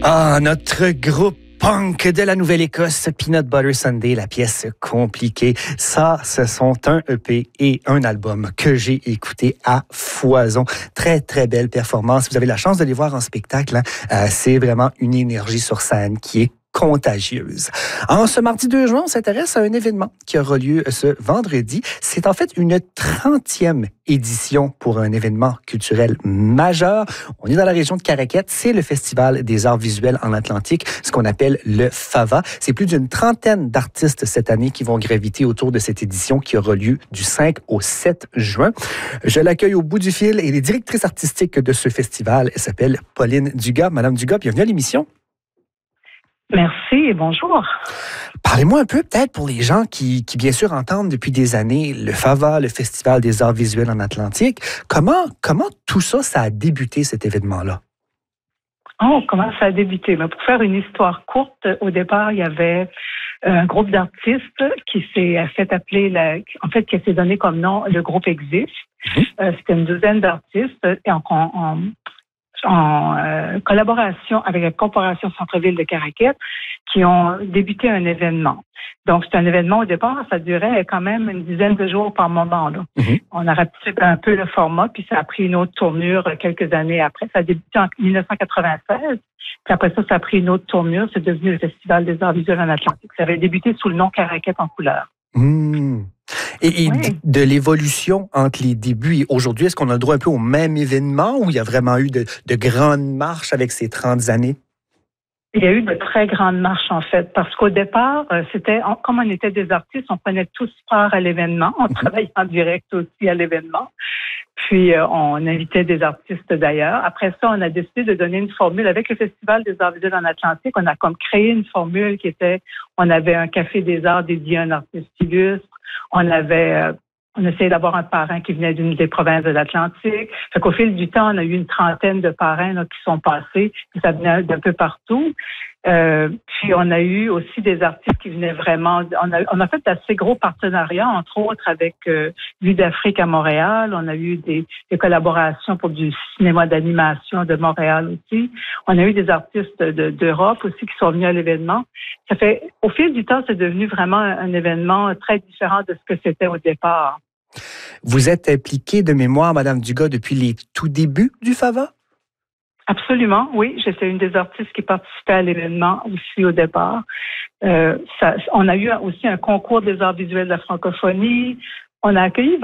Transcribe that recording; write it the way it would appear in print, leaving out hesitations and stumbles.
Ah, notre groupe punk de la Nouvelle-Écosse, Peanut Butter Sunday, la pièce compliquée. Ça, ce sont un EP et un album que j'ai écouté à foison. Très, très belle performance. Vous avez la chance de les voir en spectacle. C'est vraiment une énergie sur scène qui est contagieuse. En ce mardi 2 juin, on s'intéresse à un événement qui aura lieu ce vendredi. C'est en fait une 30e édition pour un événement culturel majeur. On est dans la région de Caraquette. C'est le Festival des arts visuels en Atlantique, ce qu'on appelle le FAVA. C'est plus d'une trentaine d'artistes cette année qui vont graviter autour de cette édition qui aura lieu du 5 au 7 juin. Je l'accueille au bout du fil et les directrices artistiques de ce festival. Elle s'appelle Pauline Dugas. Madame Dugas, bienvenue à l'émission. Merci et bonjour. Parlez-moi un peu peut-être pour les gens qui bien sûr entendent depuis des années le FAVA, le Festival des arts visuels en Atlantique. Comment tout ça a débuté, cet événement-là? Oh, comment ça a débuté? Mais pour faire une histoire courte, au départ, il y avait un groupe d'artistes qui s'est fait appeler, qui s'est donné comme nom le groupe Existe. C'était une douzaine d'artistes et en collaboration avec la Corporation Centre-Ville de Caraquette, qui ont débuté un événement. Donc, c'est un événement, au départ, ça durait quand même une dizaine de jours par moment. Là. On a rapetissé un peu le format, puis ça a pris une autre tournure quelques années après. Ça a débuté en 1996, puis après ça a pris une autre tournure. C'est devenu le Festival des arts visuels en Atlantique. Ça avait débuté sous le nom Caraquette en couleur. Et de l'évolution entre les débuts et aujourd'hui, est-ce qu'on a le droit un peu au même événement ou il y a vraiment eu de grandes marches avec ces 30 années? Il y a eu de très grandes marches, en fait, parce qu'au départ, comme on était des artistes, on prenait tous part à l'événement. On travaillait en direct aussi à l'événement. Puis, on invitait des artistes d'ailleurs. Après ça, on a décidé de donner une formule. Avec le Festival des arts visuels en Atlantique, on a comme créé une formule qui était, on avait un café des arts dédié à un artiste illustre. On essayait d'avoir un parrain qui venait d'une des provinces de l'Atlantique. Fait qu'au fil du temps, on a eu une trentaine de parrains là, qui sont passés, puis ça venait d'un peu partout. Puis on a eu aussi des artistes qui venaient vraiment. On a fait d'assez gros partenariats, entre autres avec Vue d'Afrique à Montréal. On a eu des collaborations pour du cinéma d'animation de Montréal aussi. On a eu des artistes d'Europe aussi qui sont venus à l'événement. Ça fait, au fil du temps, c'est devenu vraiment un événement très différent de ce que c'était au départ. Vous êtes impliquée de mémoire, Madame Dugas, depuis les tout débuts du FAVA? Absolument, oui. J'étais une des artistes qui participait à l'événement aussi au départ. On a eu aussi un concours des arts visuels de la francophonie. On a accueilli